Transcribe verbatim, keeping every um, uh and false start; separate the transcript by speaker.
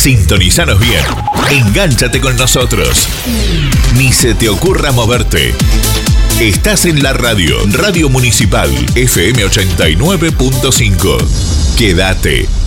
Speaker 1: Sintonizanos bien. Engánchate con nosotros. Ni se te ocurra moverte. Estás en la radio, Radio Municipal, F M ochenta y nueve punto cinco. Quédate.